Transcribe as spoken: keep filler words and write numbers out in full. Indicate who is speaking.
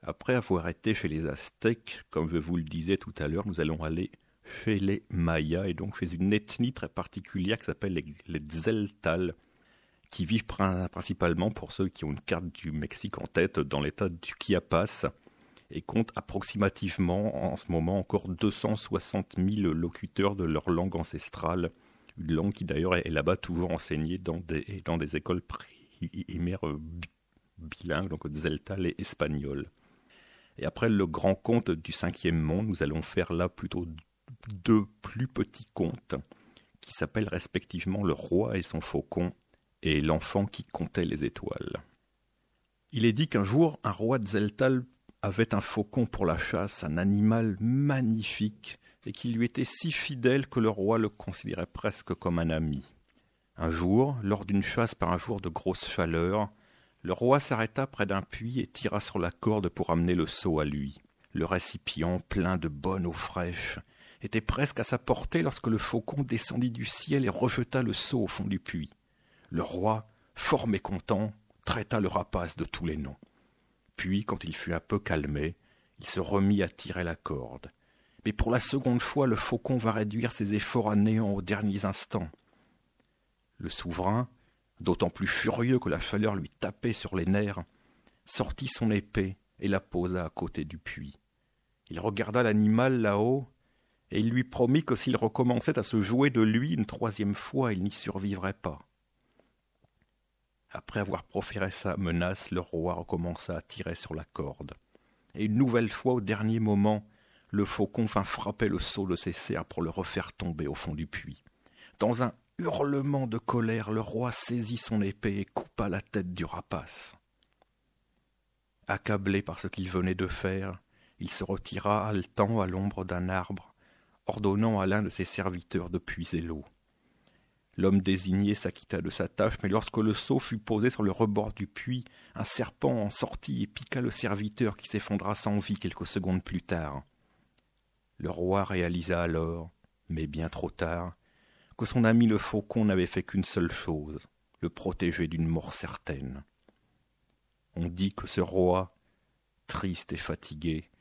Speaker 1: Après avoir été chez les Aztèques, comme je vous le disais tout à l'heure, nous allons aller chez les Mayas, et donc chez une ethnie très particulière qui s'appelle les, les Tzeltal, qui vivent prin- principalement, pour ceux qui ont une carte du Mexique en tête, dans l'état du Chiapas, et comptent approximativement en ce moment encore deux cent soixante mille locuteurs de leur langue ancestrale, une langue qui d'ailleurs est là-bas toujours enseignée dans des, dans des écoles primaires bilingues, donc Tzeltal et espagnol. Et après le grand conte du cinquième monde, nous allons faire là plutôt deux plus petits contes qui s'appellent respectivement Le roi et son faucon et L'enfant qui comptait les étoiles. Il est dit qu'un jour, un roi Tzeltal avait un faucon pour la chasse, un animal magnifique et qui lui était si fidèle que le roi le considérait presque comme un ami. Un jour, lors d'une chasse par un jour de grosse chaleur, le roi s'arrêta près d'un puits et tira sur la corde pour amener le seau à lui. Le récipient, plein de bonne eau fraîche, était presque à sa portée lorsque le faucon descendit du ciel et rejeta le seau au fond du puits. Le roi, fort mécontent, traita le rapace de tous les noms. Puis, quand il fut un peu calmé, il se remit à tirer la corde. Mais pour la seconde fois, le faucon vint réduire ses efforts à néant aux derniers instants. Le souverain, d'autant plus furieux que la chaleur lui tapait sur les nerfs, sortit son épée et la posa à côté du puits. Il regarda l'animal là-haut, et il lui promit que s'il recommençait à se jouer de lui une troisième fois, il n'y survivrait pas. Après avoir proféré sa menace, le roi recommença à tirer sur la corde. Et une nouvelle fois, au dernier moment, le faucon vint frapper le seau de ses serres pour le refaire tomber au fond du puits. Dans un hurlement de colère, le roi saisit son épée et coupa la tête du rapace. Accablé par ce qu'il venait de faire, il se retira haletant à l'ombre d'un arbre, ordonnant à l'un de ses serviteurs de puiser l'eau. L'homme désigné s'acquitta de sa tâche, mais lorsque le seau fut posé sur le rebord du puits, un serpent en sortit et piqua le serviteur qui s'effondra sans vie quelques secondes plus tard. Le roi réalisa alors, mais bien trop tard, que son ami le faucon n'avait fait qu'une seule chose, le protéger d'une mort certaine. On dit que ce roi, triste et fatigué,